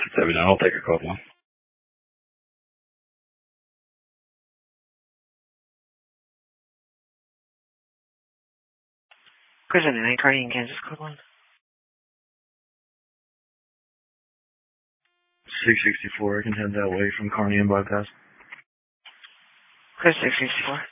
7, I'll take a call now. Chris, any Carney in Kansas, code 1? 664, I can head that way from Kearney and bypass. Chris, 664.